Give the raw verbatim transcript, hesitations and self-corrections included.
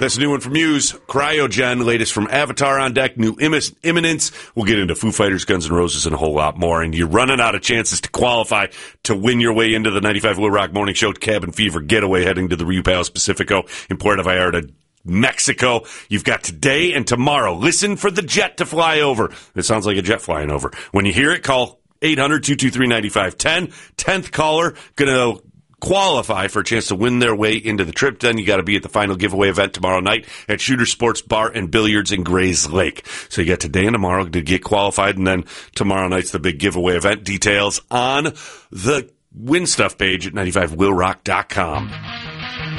That's a new one from Muse. Cryogen, latest from Avatar on deck, new Im- Imminence. We'll get into Foo Fighters, Guns N' Roses, and a whole lot more. And you're running out of chances to qualify to win your way into the ninety-five Will Rock Morning Show Cabin Fever Getaway heading to the Rio Palace Pacifico in Puerto Vallarta, Mexico. You've got today and tomorrow. Listen for the jet to fly over. It sounds like a jet flying over. When you hear it, call eight hundred, two two three, nine five one zero. tenth caller going to qualify for a chance to win their way into the trip. Then you got to be at the final giveaway event tomorrow night at Shooter Sports Bar and Billiards in Grays Lake. So you got today and tomorrow to get qualified, and then tomorrow night's the big giveaway event. Details on the Win Stuff page at ninety-five will rock dot com.